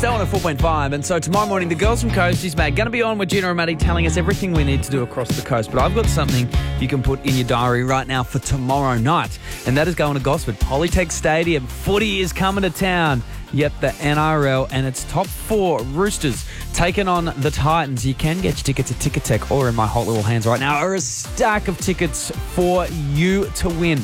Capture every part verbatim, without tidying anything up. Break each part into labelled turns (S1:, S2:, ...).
S1: one oh four point five, and so tomorrow morning the girls from Coasties, mate, going to be on with Gina and Maddie telling us everything we need to do across the coast. But I've got something you can put in your diary right now for tomorrow night, and that is going to Gosford. Polytech Stadium, footy is coming to town. Yep, the N R L and its top four Roosters taking on the Titans. You can get your tickets at Ticketek or in my hot little hands right now, or a stack of tickets for you to win.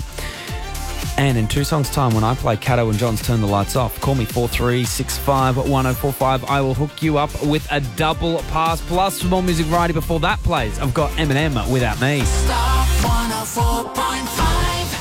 S1: And in two songs' time, when I play Cato and John's Turn the Lights Off, call me four three six five one oh four five. I will hook you up with a double pass. Plus, for more music variety before that plays, I've got Eminem, Without Me.
S2: Star one oh four point five.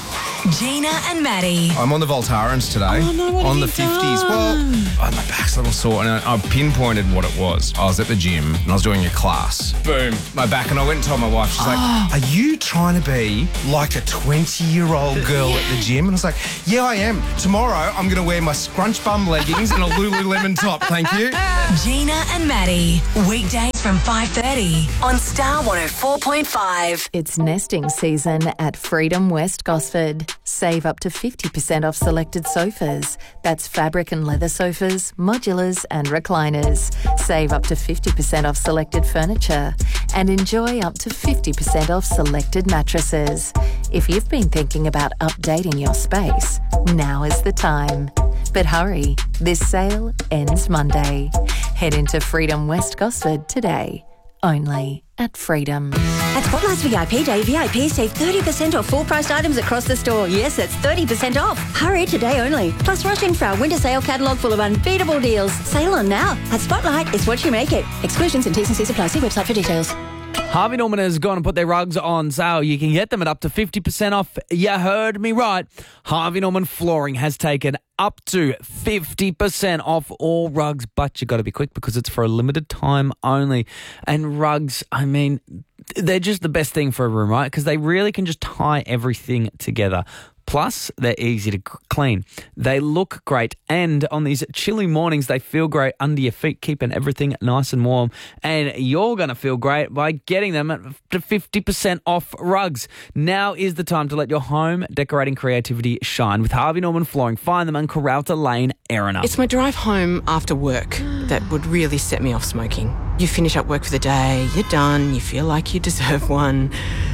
S2: Gina and Maddie.
S3: I'm on the Voltarens today.
S1: Oh, no, what
S3: on
S1: have
S3: the
S1: you
S3: fifties.
S1: done?
S3: Well, oh, my back's a little sore, and I, I pinpointed what it was. I was at the gym, and I was doing a class. Boom, my back, and I went and told my wife. She's like, are you trying to be like a twenty-year-old girl at the gym? And I was like, yeah, I am. Tomorrow, I'm going to wear my scrunch bum leggings and a Lululemon top. Thank you.
S2: Gina and Maddie. Weekdays from five thirty on Star one oh four point five.
S4: It's nesting season at Freedom West Gosford. Save up to fifty percent off selected sofas. That's fabric and leather sofas, modulars and recliners. Save up to fifty percent off selected furniture. And enjoy up to fifty percent off selected mattresses. If you've been thinking about updating your space, now is the time. But hurry, this sale ends Monday. Head into Freedom West Gosford today. Only at Freedom.
S5: At Spotlight's V I P Day, V I Ps save thirty percent off full-priced items across the store. Yes, that's thirty percent off. Hurry today only. Plus, rush in for our winter sale catalogue full of unbeatable deals. Sale on now. At Spotlight, it's what you make it. Exclusions and T's and C's apply. See website for details.
S1: Harvey Norman has gone and put their rugs on sale. You can get them at up to fifty percent off. You heard me right. Harvey Norman Flooring has taken up to fifty percent off all rugs, but you got to be quick because it's for a limited time only. And rugs, I mean, they're just the best thing for a room, right? Because they really can just tie everything together. Plus, they're easy to clean. They look great, and on these chilly mornings, they feel great under your feet, keeping everything nice and warm. And you're going to feel great by getting them at to fifty percent off rugs. Now is the time to let your home decorating creativity shine with Harvey Norman Flooring. Find them on Corralta Lane, Erina.
S6: It's my drive home after work that would really set me off smoking. You finish up work for the day, you're done, you feel like you deserve one.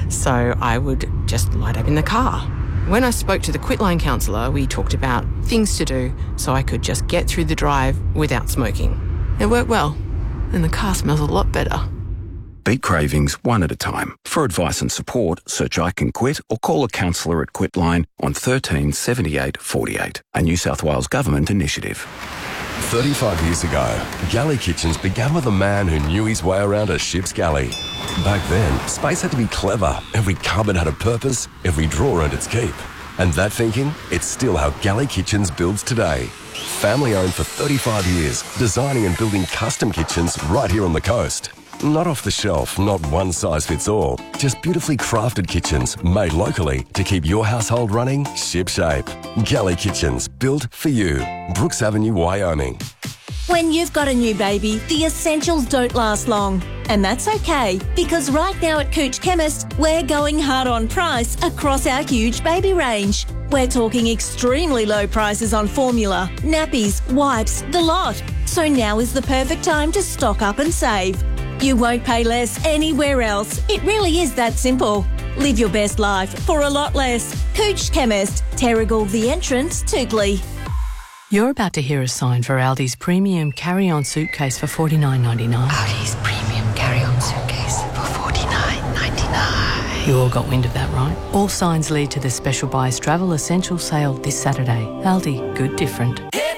S6: So I would just light up in the car. When I spoke to the Quitline counsellor, we talked about things to do so I could just get through the drive without smoking. It worked well, and the car smells a lot better.
S7: Beat cravings one at a time. For advice and support, search I Can Quit or call a counsellor at Quitline on thirteen seventy-eight forty-eight, a New South Wales Government initiative.
S8: thirty-five years ago, Galley Kitchens began with a man who knew his way around a ship's galley. Back then, space had to be clever. Every cupboard had a purpose, every drawer earned its keep. And that thinking, it's still how Galley Kitchens builds today. Family owned for thirty-five years, designing and building custom kitchens right here on the coast. Not off the shelf, not one size fits all. Just beautifully crafted kitchens made locally to keep your household running shipshape. Galley Kitchens, built for you. Brooks Avenue, Wyoming.
S9: When you've got a new baby, the essentials don't last long. And that's okay, because right now at Cooch Chemist, we're going hard on price across our huge baby range. We're talking extremely low prices on formula, nappies, wipes, the lot. So now is the perfect time to stock up and save. You won't pay less anywhere else. It really is that simple. Live your best life for a lot less. Cooch Chemist, Terrigal The Entrance, Toogley.
S10: You're about to hear a sign for Aldi's premium carry-on suitcase for forty-nine ninety-nine.
S11: Aldi's premium carry-on suitcase for forty-nine ninety-nine.
S10: You all got wind of that, right? All signs lead to the Special Buys Travel Essential sale this Saturday. Aldi, good different.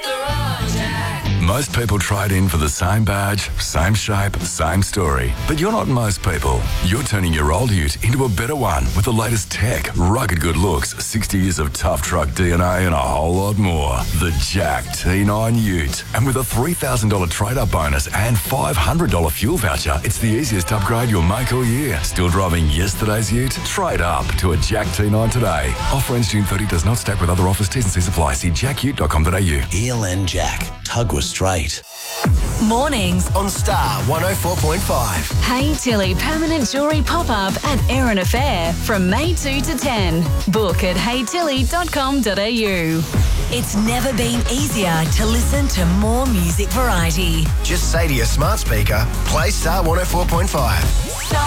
S12: Most people trade in for the same badge, same shape, same story. But you're not most people. You're turning your old ute into a better one with the latest tech, rugged good looks, sixty years of tough truck D N A and a whole lot more. The Jack T nine Ute. And with a three thousand dollars trade-up bonus and five hundred dollars fuel voucher, it's the easiest upgrade you'll make all year. Still driving yesterday's ute? Trade up to a Jack T nine today. Offer ends June thirtieth, does not stack with other offers, T's and C's apply. See jack ute dot com dot a u.
S13: E L N Jack. Tug was straight.
S2: Mornings
S13: on Star one oh four point five.
S2: Hey Tilly permanent jewellery pop-up at Erina Fair from May second to ten. Book at hey tilly dot com dot a u. It's never been easier to listen to more music variety.
S13: Just say to your smart speaker, play Star one oh four point five.